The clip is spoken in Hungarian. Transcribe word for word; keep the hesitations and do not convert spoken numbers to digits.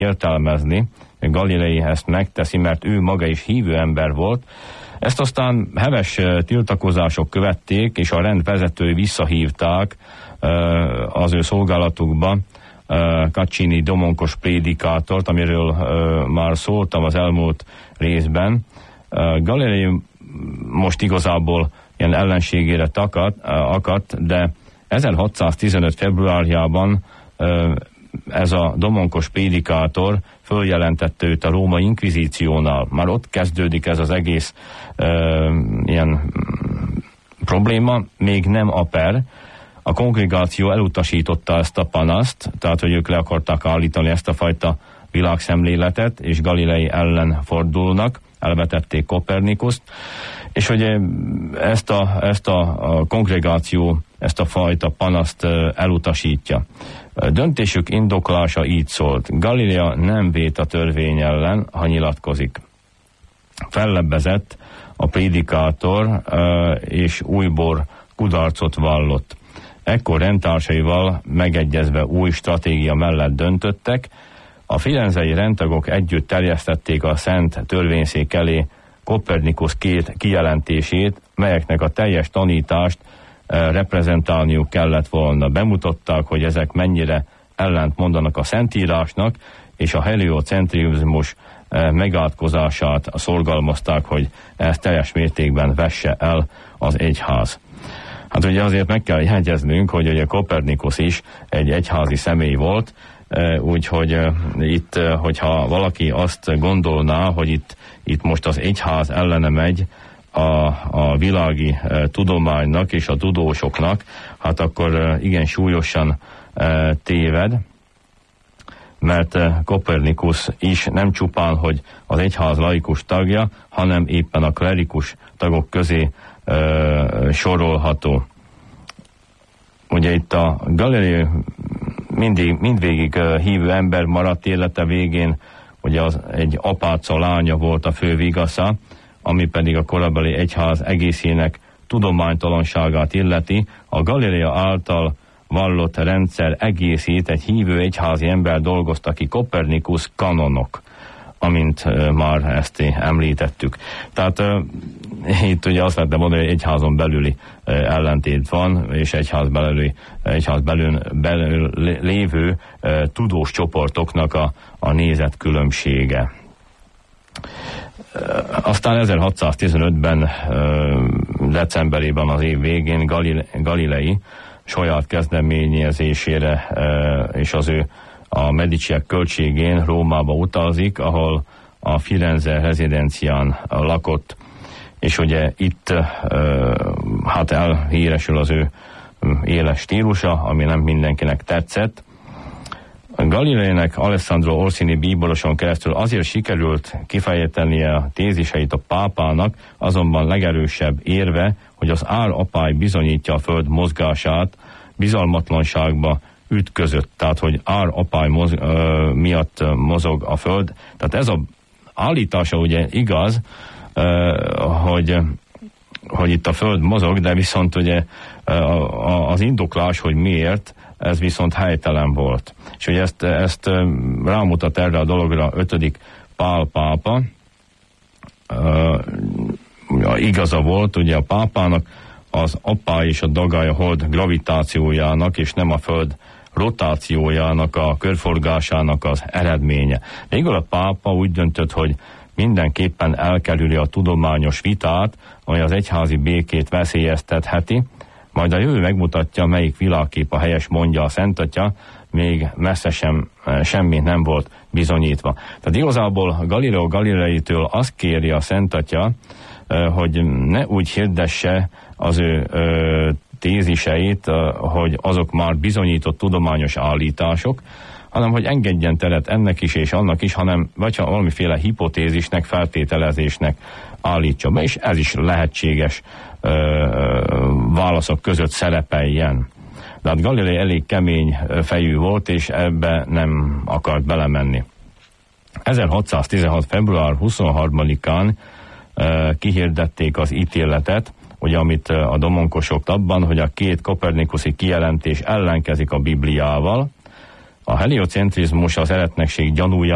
értelmezni. Galilei ezt megteszi, mert ő maga is hívő ember volt. Ezt aztán heves tiltakozások követték, és a rend vezetői visszahívták az ő szolgálatukba Caccini domonkos prédikátort, amiről már szóltam az elmúlt részben. Galilei most igazából ilyen ellenségére takat, akadt, de ezerhatszáztizenöt februárjában ez a domonkos prédikátor följelentette őt a római inkvizíciónál. Már ott kezdődik ez az egész e, ilyen probléma, még nem a per. A kongregáció elutasította ezt a panaszt, tehát hogy ők le akarták állítani ezt a fajta világszemléletet, és Galilei ellen fordulnak, elvetették Kopernikuszt, és hogy ezt a, ezt a, a kongregáció ezt a fajta panaszt elutasítja. Döntésük indoklása így szólt: Galilea nem vét a törvény ellen, ha nyilatkozik. Fellebbezett a prédikátor, és újból kudarcot vallott. Ekkor rendtársaival megegyezve új stratégia mellett döntöttek. A firenzei rendtagok együtt terjesztették a Szent Törvényszék elé Kopernikus két kijelentését, melyeknek a teljes tanítást reprezentálniuk kellett volna. Bemutatták, hogy ezek mennyire ellent mondanak a Szentírásnak, és a heliocentrizmus megátkozását szorgalmazták, hogy ezt teljes mértékben vesse el az egyház. Hát ugye azért meg kell jegyeznünk, hogy ugye Kopernikus is egy egyházi személy volt, úgyhogy itt, hogyha valaki azt gondolná, hogy itt, itt most az egyház ellene megy a, a világi tudománynak és a tudósoknak, hát akkor igen súlyosan téved, mert Kopernikus is nem csupán, hogy az egyház laikus tagja, hanem éppen a klerikus tagok közé sorolható. Ugye itt a Galilei mindig, mindvégig hívő ember maradt, élete végén, ugye az egy apáca lánya volt a fő vigasza, ami pedig a korabeli egyház egészének tudománytalanságát illeti. A Galilea által vallott rendszer egészét egy hívő egyházi ember dolgozta ki, Kopernikus kanonok, amint uh, már ezt említettük. Tehát uh, itt ugye azt lehetne mondani, hogy egyházon belüli uh, ellentét van, és egyház belüli, egyház belül, belül lévő uh, tudós csoportoknak a, a nézetkülönbsége. Uh, aztán ezerhatszáztizenötben uh, decemberében az év végén Galile, Galilei saját kezdeményezésére uh, és az ő a Mediciek költségén Rómába utazik, ahol a Firenze rezidencián lakott, és ugye itt hát elhíresül az ő éles stílusa, ami nem mindenkinek tetszett. Galileinek Alessandro Orsini bíboroson keresztül azért sikerült kifejtenie a téziseit a pápának, azonban legerősebb érve, hogy az árapály bizonyítja a föld mozgását, bizalmatlanságba ütközött, tehát hogy árapály moz, ö, miatt mozog a föld. Tehát ez a állítása ugye igaz, ö, hogy, hogy itt a föld mozog, de viszont ugye a, a, az indoklás, hogy miért, ez viszont helytelen volt. És ugye ezt, ezt rámutat erre a dologra ötödik Pál pápa. Ö, igaza volt ugye a pápának, az apály és a dagály a hold gravitációjának, és nem a föld rotációjának, a körforgásának az eredménye. Végül a pápa úgy döntött, hogy mindenképpen elkerüli a tudományos vitát, amely az egyházi békét veszélyeztetheti, majd a jövő megmutatja, melyik világkép a helyes, mondja a Szentatya, még messze sem, semmi nem volt bizonyítva. Tehát igazából Galileo Galileitől azt kéri a Szentatya, hogy ne úgy hirdesse az ő téziseit, hogy azok már bizonyított tudományos állítások, hanem hogy engedjen teret ennek is és annak is, hanem vagy ha valamiféle hipotézisnek, feltételezésnek állítsa be, és ez is lehetséges ö, válaszok között szerepeljen. De hát Galilei elég kemény fejű volt, és ebbe nem akart belemenni. ezerhatszáztizenhat február huszonharmadikán ö, kihirdették az ítéletet, ugye amit a domonkosok abban, hogy a két kopernikuszi kijelentés ellenkezik a Bibliával. A heliocentrizmus az eretnekség gyanúja